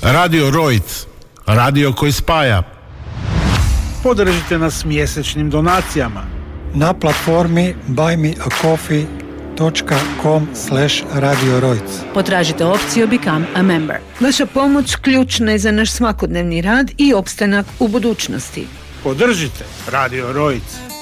Radio Rojc, radio koji spaja. Podržite nas mjesečnim donacijama na platformi buymeacoffee.com/Radio Rojc. Potražite opciju Become a Member. Vaša pomoć ključna je za naš svakodnevni rad i opstanak u budućnosti. Podržite Radio Rojc.